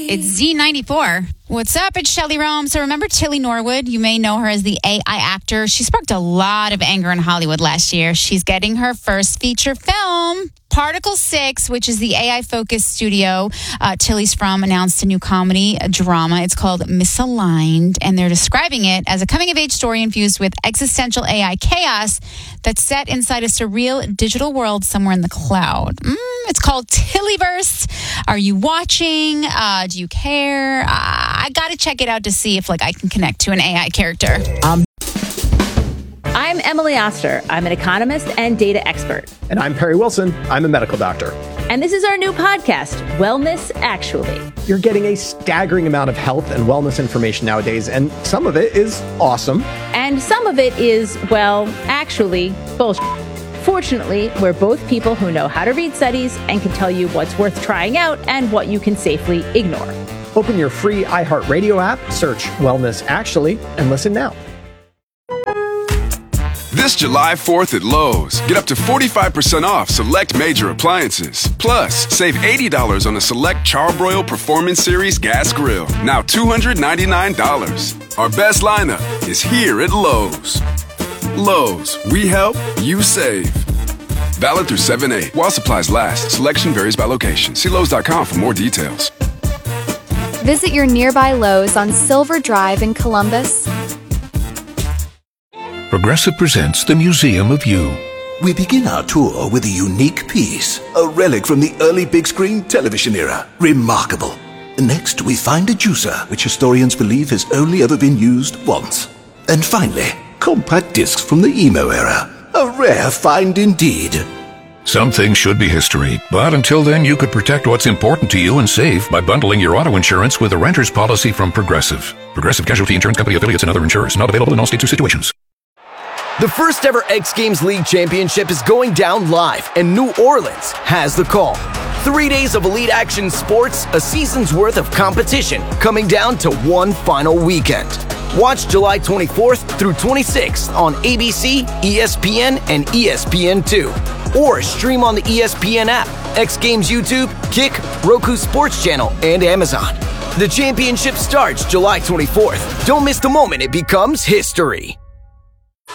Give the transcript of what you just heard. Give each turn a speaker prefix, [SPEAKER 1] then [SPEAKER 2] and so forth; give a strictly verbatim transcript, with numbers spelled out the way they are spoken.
[SPEAKER 1] It's Z ninety-four. What's up? It's Shelley Rome. So remember Tilly Norwood? You may know her as the A I actor. She sparked a lot of anger in Hollywood last year. She's getting her first feature film. Particle six, which is the A I-focused studio uh, Tilly's from, announced a new comedy a drama. It's called Misaligned, and they're describing it as a coming-of-age story infused with existential A I chaos that's set inside a surreal digital world somewhere in the cloud. Mm, it's called Tillyverse. Are you watching? Uh, do you care? Uh, I got to check it out to see if like I can connect to an A I character.
[SPEAKER 2] Um. I'm Emily Oster. I'm an economist and data expert.
[SPEAKER 3] And I'm Perry Wilson. I'm a medical doctor.
[SPEAKER 2] And this is our new podcast, Wellness Actually.
[SPEAKER 3] You're getting a staggering amount of health and wellness information nowadays, and some of it is awesome.
[SPEAKER 2] And some of it is, well, actually, bullshit. Fortunately, we're both people who know how to read studies and can tell you what's worth trying out and what you can safely ignore.
[SPEAKER 3] Open your free iHeartRadio app, search Wellness Actually, and listen now.
[SPEAKER 4] This July fourth at Lowe's, get up to forty-five percent off select major appliances. Plus, save eighty dollars on a select Char-Broil Performance Series gas grill, now two hundred ninety-nine dollars. Our best lineup is here at Lowe's. Lowe's, we help, you save. Valid through seven eight. While supplies last, selection varies by location. See Lowe's dot com for more details.
[SPEAKER 5] Visit your nearby Lowe's on Silver Drive in Columbus.
[SPEAKER 6] Progressive presents the Museum of You.
[SPEAKER 7] We begin our tour with a unique piece, a relic from the early big screen television era. Remarkable. Next, we find a juicer, which historians believe has only ever been used once. And finally, compact discs from the emo era. A rare find indeed.
[SPEAKER 6] Some things should be history, but until then you could protect what's important to you and save by bundling your auto insurance with a renter's policy from Progressive. Progressive Casualty Insurance Company affiliates and other insurers. Not available in all states or situations.
[SPEAKER 8] The first ever X Games League Championship is going down live, and New Orleans has the call. Three days of elite action sports, a season's worth of competition, coming down to one final weekend. Watch July twenty-fourth through twenty-sixth on A B C, E S P N, and E S P N two. Or stream on the E S P N app, X Games YouTube, Kick, Roku Sports Channel, and Amazon. The championship starts July twenty-fourth. Don't miss the moment it becomes history.